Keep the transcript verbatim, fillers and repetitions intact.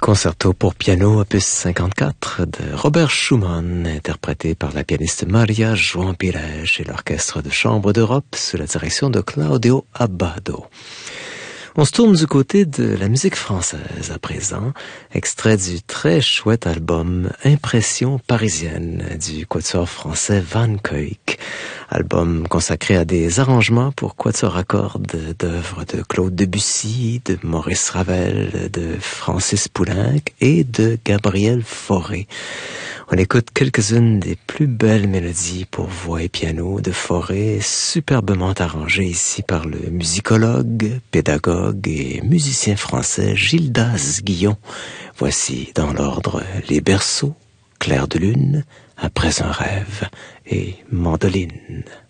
Concerto pour piano opus cinquante-quatre de Robert Schumann, interprété par la pianiste Maria João Pires et l'Orchestre de Chambre d'Europe sous la direction de Claudio Abbado. On se tourne du côté de la musique française à présent, extrait du très chouette album Impressions parisiennes du quatuor français Van Cuyck, album consacré à des arrangements pour quatuor à cordes d'œuvres de Claude Debussy, de Maurice Ravel, de Francis Poulenc et de Gabriel Fauré. On écoute quelques-unes des plus belles mélodies pour voix et piano de Fauré, superbement arrangées ici par le musicologue, pédagogue et musicien français Gildas Guillon. Voici dans l'ordre Les Berceaux, Clair de Lune, Après un rêve et Mandoline.